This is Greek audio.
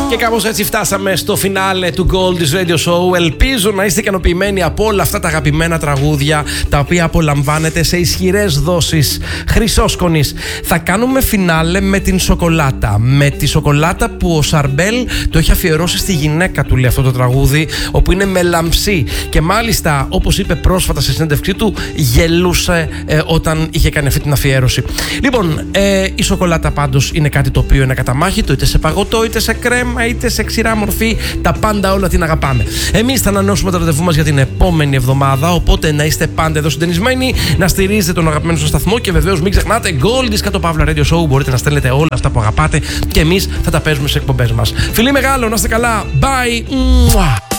Και κάπως έτσι φτάσαμε στο φινάλε του Gold's Radio Show. Ελπίζω να είστε ικανοποιημένοι από όλα αυτά τα αγαπημένα τραγούδια, τα οποία απολαμβάνετε σε ισχυρές δόσεις χρυσόσκονης. Θα κάνουμε φινάλε με την σοκολάτα. Με τη σοκολάτα που ο Σαρμπέλ το έχει αφιερώσει στη γυναίκα του, λέει αυτό το τραγούδι, όπου είναι με λαμψή. Και μάλιστα, όπως είπε πρόσφατα σε συνέντευξή του, γελούσε όταν είχε κάνει αυτή την αφιέρωση. Λοιπόν, η σοκολάτα πάντως είναι κάτι το οποίο είναι καταμάχητο, είτε σε παγωτό, είτε σε κρέμα, είτε σε ξηρά μορφή. Τα πάντα όλα την αγαπάμε. Εμείς θα ανανεώσουμε το ραντεβού μας για την επόμενη εβδομάδα. Οπότε να είστε πάντα εδώ συντονισμένοι, να στηρίζετε τον αγαπημένο σας σταθμό και βεβαίως μην ξεχνάτε Gold's Radio Show. Μπορείτε να στέλνετε όλα αυτά που αγαπάτε και εμείς θα τα παίζουμε σε εκπομπές μας. Φιλί μεγάλο, να είστε καλά. Bye.